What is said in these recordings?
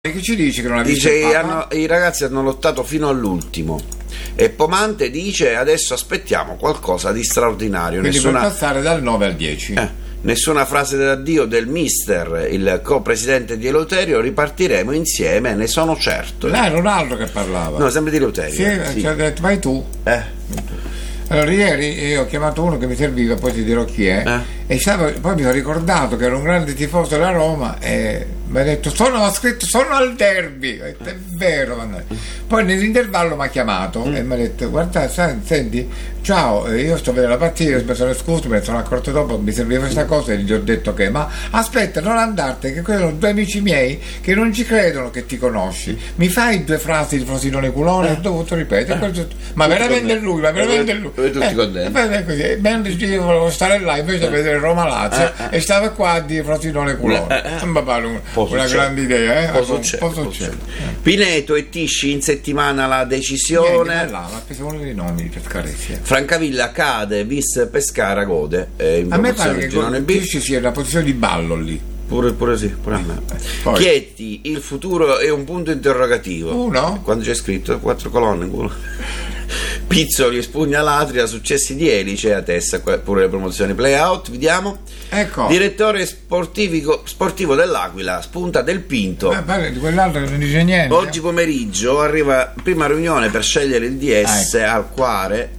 E che ci dice che non ha visto Dice il Papa? i ragazzi hanno lottato fino all'ultimo e Pomante dice adesso aspettiamo qualcosa di straordinario. Quindi per passare dal 9 al 10. Nessuna frase d'addio del mister, il co-presidente di Eleuterio, ripartiremo insieme, ne sono certo. Là era un altro che parlava. No, sempre di Eleuterio. Sì, ci ha detto vai tu. Allora ieri ho chiamato uno che mi serviva, poi ti dirò chi è, e poi mi ho ricordato che era un grande tifoso della Roma e mi ha detto sono al derby. Ho detto, è vero. Poi nell'intervallo mi ha chiamato e mi ha detto guarda, senti, ciao, io sto vedendo la partita, mi sono scuso, me ne sono accorto dopo, mi serviva questa cosa e gli ho detto che ma aspetta, non andartene, che quelli sono due amici miei che non ci credono che ti conosci, mi fai due frasi di Frosinone Culone? Ho dovuto ripetere, ma veramente lui. Tutti contenti. Così, mentre io volevo stare là invece a vedere Roma Lazio e stava qua di Frosinone Culone. Una grande idea, può succedere. Pineto e Tisci in settimana la decisione. Ma uno dei nomi per Pescaresi. Francavilla cade, vis Pescara gode. A me pare che Tisci sia una posizione di ballo lì. Pure sì, pure a me. Chieti, il futuro è un punto interrogativo. Uno? Quando c'è scritto 4 colonne. Pizzoli espugna l'Atria, successi di Elice a testa, pure le promozioni play-out, vediamo. Ecco. Direttore sportivo dell'Aquila, spunta Del Pinto. Di quell'altro che non dice niente. Oggi pomeriggio arriva prima riunione per scegliere il DS al quale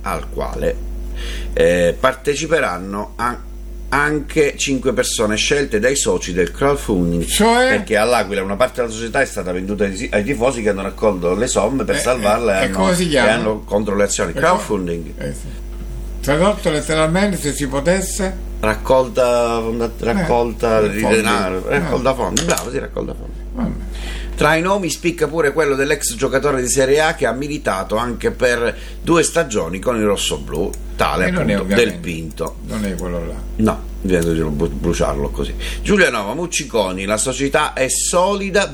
parteciperanno anche 5 persone scelte dai soci del crowdfunding, perché all'Aquila una parte della società è stata venduta ai tifosi che hanno raccolto le somme per salvarla e hanno contro le azioni crowdfunding. Tradotto letteralmente, se si potesse, raccolta di denaro, raccolta fondi, bravo, sì, raccolta fondi. Tra i nomi spicca pure quello dell'ex giocatore di Serie A che ha militato anche per 2 stagioni con i rossoblù, tale appunto Del Pinto. Non è quello là. No, bisogna bruciarlo così. Giulianova, Mucciconi, la società è solida.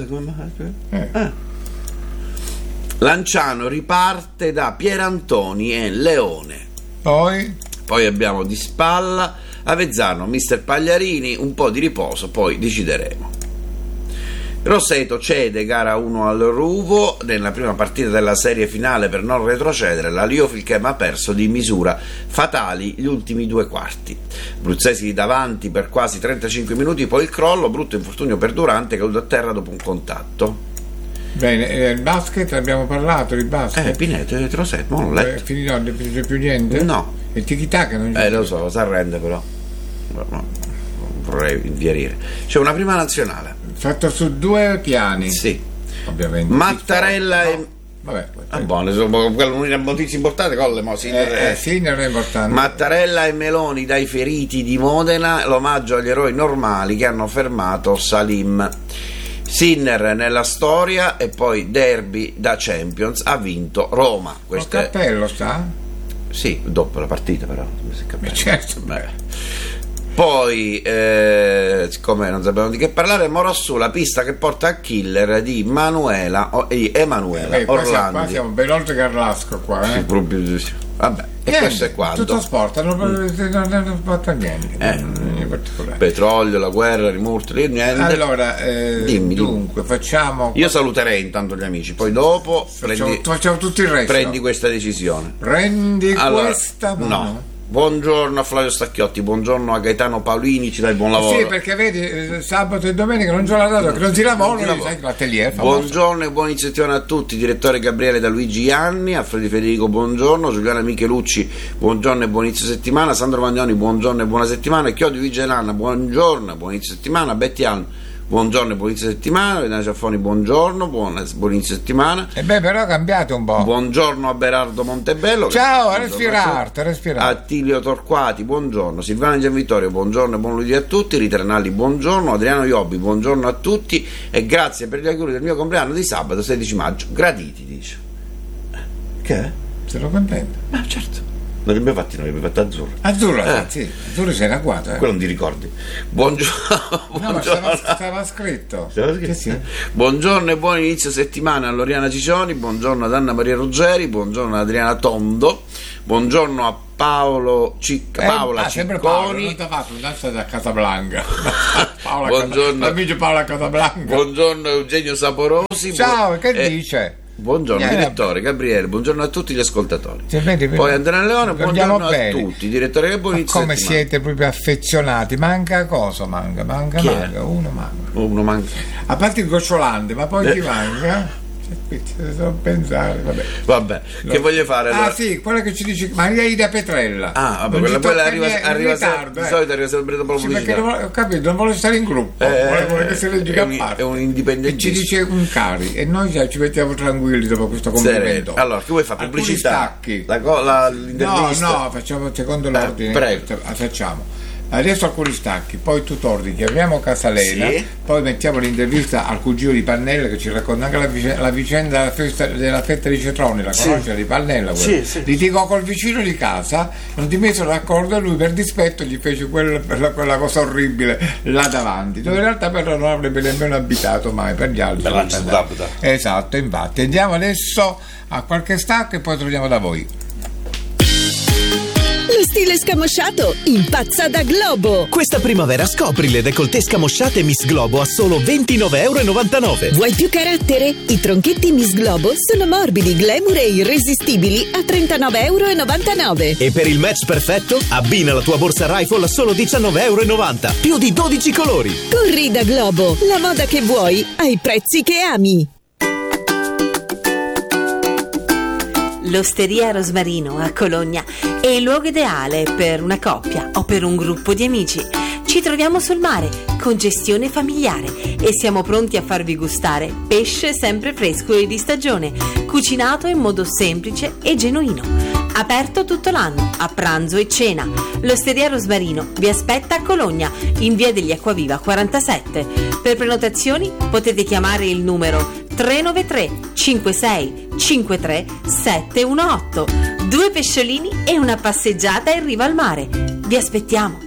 Lanciano riparte da Pierantoni e Leone. Poi abbiamo Di Spalla, Avezzano, mister Pagliarini, un po' di riposo, poi decideremo. Roseto cede gara 1 al Ruvo nella prima partita della serie finale per non retrocedere. La Liofilchem ha perso di misura fatali gli ultimi 2 quarti. Bruzzesi davanti per quasi 35 minuti, poi il crollo, brutto infortunio per Durante, caduto a terra dopo un contatto. Bene, il basket abbiamo parlato di basket. Pineto e Roseto, non ho letto. Finito, non c'è più niente? No. Il tiki-taka non c'è. Lo so, si arrende però. No, vorrei inviarire. C'è una prima nazionale. Fatto su 2 piani. Sì. Ovviamente. Mattarella e... Vabbè, buono, una notizia importante con le Sinner è importante. Mattarella e Meloni dai feriti di Modena, l'omaggio agli eroi normali che hanno fermato Salim. Sinner nella storia e poi derby da Champions, ha vinto Roma. Il cappello sta? Sì, dopo la partita però. Certo. Poi, siccome non sapevamo di che parlare, Morossù, la pista che porta a Killer di Emanuela Orlandi. Qua siamo ben oltre Carrasco qua. Vabbè, e questo è quanto. Tutto sport, non porta niente. Petrolio, la guerra, rimurti, niente. Allora, dimmi. Dunque, facciamo. Io saluterei intanto gli amici, poi dopo facciamo tutto il resto. Prendi questa decisione. Questa mano. No. Buongiorno a Flavio Stacchiotti, buongiorno a Gaetano Paolini, ci dai buon lavoro. Sì, perché vedi, sabato e domenica non c'è la data, che non si lavora, sai, l'atelier. Buongiorno e buon inizio a tutti, direttore Gabriele da Luigi Ianni, Alfredo Federico, buongiorno, Giuliana Michelucci, buongiorno e buon inizio settimana, Sandro Magnoni, buongiorno e buona settimana, Chiodio Vigelanna, buongiorno e buon inizio settimana, Betty Ann, buongiorno e buon inizio settimana, Vedana Ciaffoni, buongiorno, buon inizio settimana. Però cambiate un po'. Buongiorno a Berardo Montebello. Ciao, respirate. Attilio Torquati, buongiorno. Silvana Gianvittorio, buongiorno e buon lunedì a tutti. Riternalli, buongiorno. Adriano Iobbi, buongiorno a tutti e grazie per gli auguri del mio compleanno di sabato 16 maggio. Graditi, dice. Che è? Sono contento. Ma certo. Non li abbiamo fatti azzurro. Sì, azzurro sei in agguato. Quello non ti ricordi. Buongiorno. No, ma stava scritto. Sì. Buongiorno e buon inizio settimana a Loriana Cicioni, buongiorno ad Anna Maria Ruggeri, buongiorno ad Adriana Tondo, buongiorno a Paola Cicconi. Non ti ha fatto un'altra da Casablanca. Buongiorno amico Paola Casablanca. Buongiorno Eugenio Saporosi. Ciao, che dice? Buongiorno direttore Gabriele, buongiorno a tutti gli ascoltatori. Poi Andrea Leone, buongiorno a tutti. Direttore, che buon inizio. Come siete proprio affezionati? Manca cosa? Manca. Uno manca. A parte il gocciolante, ma poi chi manca? Devo pensare, vabbè. Che voglio fare allora? Sì, quella che ci dice Maria Ida Petrella. Quella arriva di solito arriva sempre dopo la pubblicità. Perché ho capito, non vuole stare in gruppo, vuole che si leggi a parte. È un indipendente. E ci dice un cari e noi ci mettiamo tranquilli dopo questo complimento. Allora, che vuoi fare? Pubblicità? L'intervista? No, facciamo secondo l'ordine. Prego. Facciamo. Adesso alcuni stacchi, poi tu torni, chiamiamo Casalena, poi mettiamo l'intervista al cugino di Pannella che ci racconta anche la vicenda della fetta di Cetroni, la conosce di Pannella? Litigò col vicino di casa, non ti misero d'accordo e lui per dispetto gli fece quella cosa orribile là davanti, dove in realtà però non avrebbe nemmeno abitato mai per gli altri. Esatto, infatti. Andiamo adesso a qualche stacco e poi torniamo da voi. Lo stile scamosciato impazza da Globo. Questa primavera scopri le décolleté scamosciate Miss Globo a solo €29,99. Vuoi più carattere? I tronchetti Miss Globo sono morbidi, glamour e irresistibili a €39,99. E per il match perfetto, abbina la tua borsa Rifle a solo €19,90. Più di 12 colori. Corri da Globo, la moda che vuoi ai prezzi che ami. L'Osteria Rosmarino a Cologna è il luogo ideale per una coppia o per un gruppo di amici. Ci troviamo sul mare con gestione familiare e siamo pronti a farvi gustare pesce sempre fresco e di stagione, cucinato in modo semplice e genuino. Aperto tutto l'anno, a pranzo e cena. L'Osteria Rosmarino vi aspetta a Cologna, in via degli Acquaviva 47. Per prenotazioni potete chiamare il numero 393 56 53 718. 2 pesciolini e una passeggiata in riva al mare. Vi aspettiamo.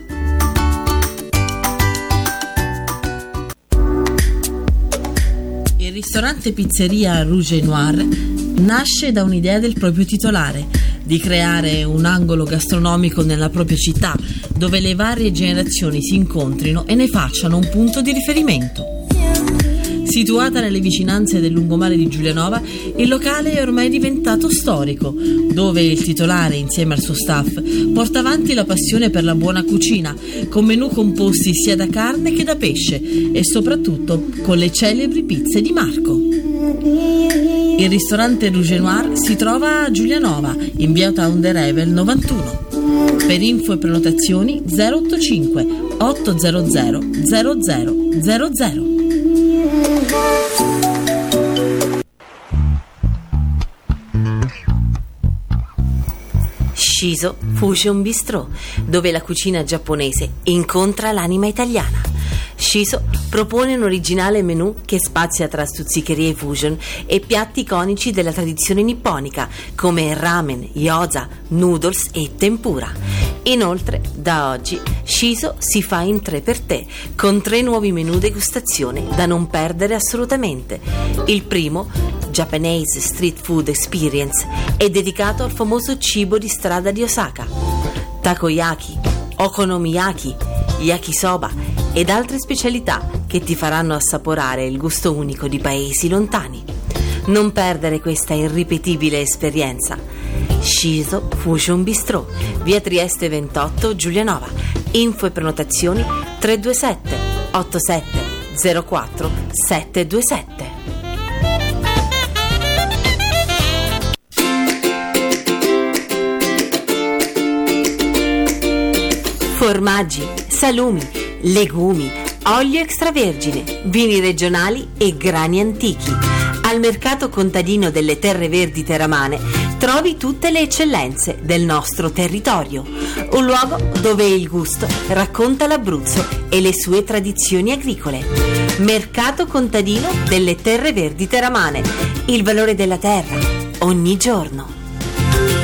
Il ristorante pizzeria Rouge Noir nasce da un'idea del proprio titolare, di creare un angolo gastronomico nella propria città dove le varie generazioni si incontrino e ne facciano un punto di riferimento. Situata nelle vicinanze del lungomare di Giulianova, il locale è ormai diventato storico, dove il titolare, insieme al suo staff, porta avanti la passione per la buona cucina, con menù composti sia da carne che da pesce e soprattutto con le celebri pizze di Marco. Il ristorante Rouge Noir si trova a Giulianova, in via Town de Revel 91. Per info e prenotazioni 085 800 0000. Shiso Fusion Bistro, dove la cucina giapponese incontra l'anima italiana. Shiso propone un originale menù che spazia tra stuzzicherie fusion e piatti iconici della tradizione nipponica come ramen, gyoza, noodles e tempura. Inoltre, da oggi, Shiso si fa in 3 per te, con 3 nuovi menù degustazione da non perdere assolutamente. Il primo, Japanese Street Food Experience, è dedicato al famoso cibo di strada di Osaka. Takoyaki, okonomiyaki, yakisoba ed altre specialità che ti faranno assaporare il gusto unico di paesi lontani. Non perdere questa irripetibile esperienza. Shiso Fusion Bistro, via Trieste 28, Giulianova. Info e prenotazioni 327 87 04 727. Formaggi, salumi, legumi, olio extravergine, vini regionali e grani antichi. Al mercato contadino delle Terre Verdi Teramane trovi tutte le eccellenze del nostro territorio. Un luogo dove il gusto racconta l'Abruzzo e le sue tradizioni agricole. Mercato contadino delle Terre Verdi Teramane. Il valore della terra ogni giorno.